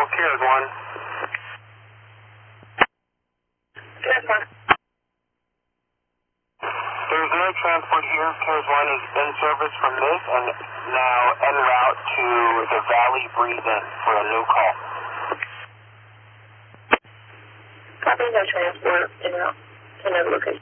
Cares 1. Cares 1. There's no transport here. Cares 1 is in service from this and now en route to the Valley Breeze-In for a new call. Copy, no transport en route to another location.